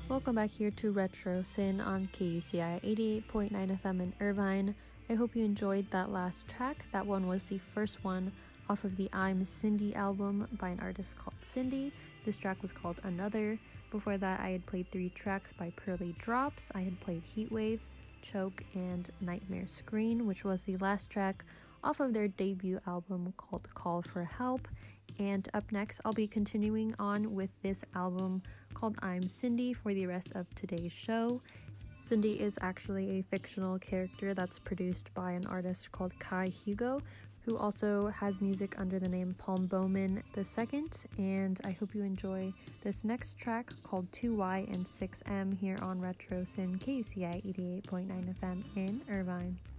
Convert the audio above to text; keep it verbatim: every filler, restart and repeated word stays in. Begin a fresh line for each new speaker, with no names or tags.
Welcome back here to Retro Sin on K U C I eighty-eight point nine F M in Irvine. I hope you enjoyed that last track. That one was the first one off of the I'm Cindy album by an artist called Cindy. This track was called Another. Before that, I had played three tracks by Pearly Drops. I had played Heat Waves, Choke, and Nightmare Screen, which was the last track off of their debut album called Call for Help. And up next, I'll be continuing on with this album called I'm Cindy for the rest of today's show. Cindy is actually a fictional character that's produced by an artist called Kai Hugo, who also has music under the name Palm Bowman the second, and I hope you enjoy this next track called two Y and six M here on Retro Sin K U C I eighty-eight point nine F M in Irvine.